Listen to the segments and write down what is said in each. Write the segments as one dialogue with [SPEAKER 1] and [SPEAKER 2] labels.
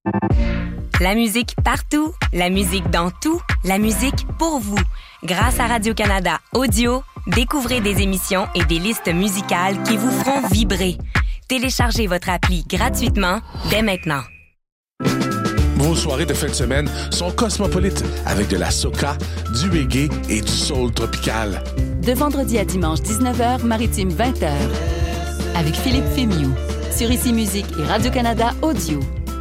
[SPEAKER 1] La musique partout, la musique dans tout, la musique pour vous. Grâce à Radio-Canada Audio, découvrez des émissions et des listes musicales qui vous feront vibrer. Téléchargez votre appli gratuitement dès maintenant.
[SPEAKER 2] Vos soirées de fin de semaine sont cosmopolites avec de la soca, du reggae et du soul tropical.
[SPEAKER 3] De vendredi à dimanche 19h, maritime 20h. Avec Philippe Fémiou. Sur Ici Musique et Radio-Canada Audio.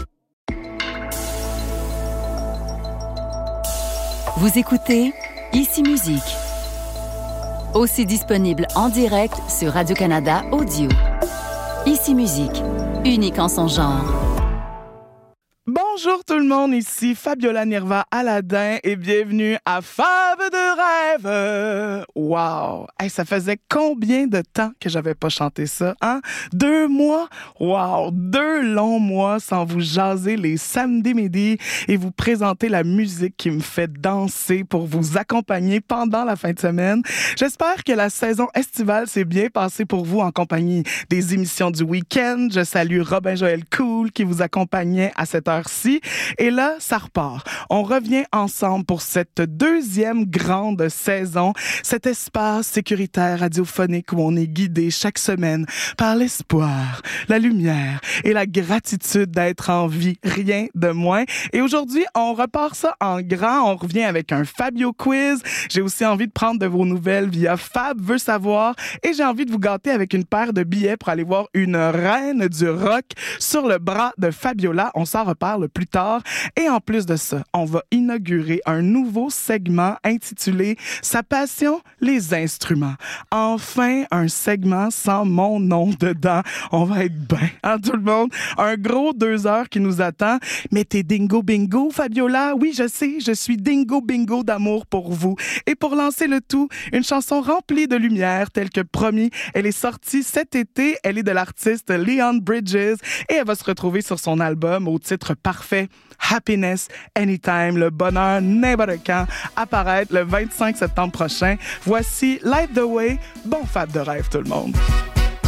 [SPEAKER 3] Vous écoutez Ici Musique. Aussi disponible en direct sur Radio-Canada Audio. Ici Musique, unique en son genre.
[SPEAKER 4] Bonjour tout le monde, ici Fabiola Nirva Aladin et bienvenue à Fab de rêve. Wow! Hey, ça faisait combien de temps que j'avais pas chanté ça, hein? 2 mois? Wow! 2 longs mois sans vous jaser les samedis midi et vous présenter la musique qui me fait danser pour vous accompagner pendant la fin de semaine. J'espère que la saison estivale s'est bien passée pour vous en compagnie des émissions du week-end. Je salue Robin-Joël Cool qui vous accompagnait à cette heure-ci. Et là, ça repart. On revient ensemble pour cette 2e grande saison, cet espace sécuritaire radiophonique où on est guidé chaque semaine par l'espoir, la lumière et la gratitude d'être en vie, rien de moins. Et aujourd'hui, on repart ça en grand. On revient avec un Fabio Quiz. J'ai aussi envie de prendre de vos nouvelles via Fab veut savoir et j'ai envie de vous gâter avec une paire de billets pour aller voir une reine du rock sur le bras de Fabiola. On s'en reparle plus tard. Et en plus de ça, on va inaugurer un nouveau segment intitulé « Sa passion, les instruments ». Enfin, un segment sans mon nom dedans. On va être bien, hein, tout le monde? Un gros 2 heures qui nous attend. Mais t'es dingo bingo, Fabiola? Oui, je sais, je suis dingo bingo d'amour pour vous. Et pour lancer le tout, une chanson remplie de lumière, telle que promis. Elle est sortie cet été. Elle est de l'artiste Leon Bridges et elle va se retrouver sur son album au titre parfait Happiness Anytime, le bonheur n'importe quand, apparaître le 25 septembre prochain. Voici Light the Way. Bon fab de rêve tout le monde.